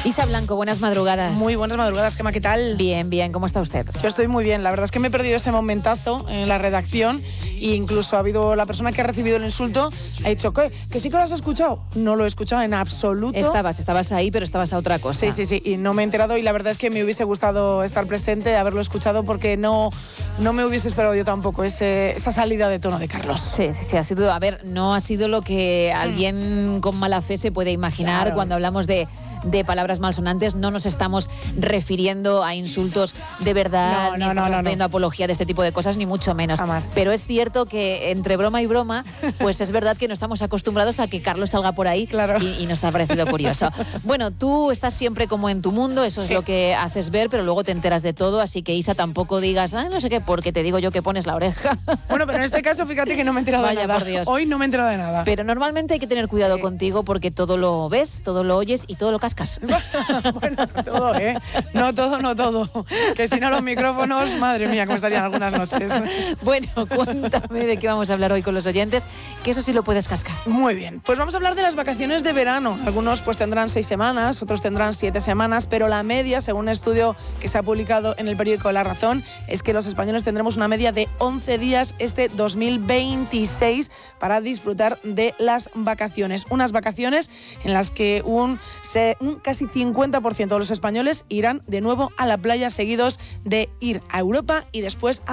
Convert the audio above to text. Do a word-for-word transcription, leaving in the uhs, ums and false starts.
Isa Blanco, buenas madrugadas. Muy buenas madrugadas, Gemma, ¿qué tal? Bien, bien, ¿cómo está usted? Yo estoy muy bien, la verdad es que me he perdido ese momentazo en la redacción e incluso ha habido la persona que ha recibido el insulto, ha dicho, ¿qué? ¿Que sí que lo has escuchado? No lo he escuchado en absoluto. Estabas, estabas ahí, pero estabas a otra cosa. Sí, sí, sí, y no me he enterado y la verdad es que me hubiese gustado estar presente, haberlo escuchado, porque no, no me hubiese esperado yo tampoco ese, esa salida de tono de Carlos. Sí, sí, sí, ha sido, a ver, no ha sido lo que alguien mm. con mala fe se puede imaginar. Claro. Cuando hablamos de de palabras malsonantes, no nos estamos refiriendo a insultos de verdad, no, ni no, estamos no, no, haciendo no. apología de este tipo de cosas, ni mucho menos. Jamás. Pero es cierto que entre broma y broma, pues es verdad que no estamos acostumbrados a que Carlos salga por ahí, claro. y, y nos ha parecido curioso. Bueno, tú estás siempre como en tu mundo, eso es sí. lo que haces ver, pero luego te enteras de todo, así que Isa, tampoco digas, ah, no sé qué, porque te digo yo que pones la oreja. Bueno, pero en este caso, fíjate que no me he enterado Vaya, de nada. Por Dios. Hoy no me he enterado de nada. Pero normalmente hay que tener cuidado sí. contigo porque todo lo ves, todo lo oyes y todo lo cascas. Bueno, no todo, ¿eh? No todo, no todo. Que si no los micrófonos, madre mía, cómo estarían algunas noches. Bueno, cuéntame de qué vamos a hablar hoy con los oyentes, que eso sí lo puedes cascar. Muy bien, pues vamos a hablar de las vacaciones de verano. Algunos pues tendrán seis semanas, otros tendrán siete semanas, pero la media, según un estudio que se ha publicado en el periódico La Razón, es que los españoles tendremos una media de once días este dos mil veintiséis para disfrutar de las vacaciones. Unas vacaciones en las que un, se, un casi cincuenta por ciento de los españoles irán de nuevo a la playa, seguidos de ir a Europa y después a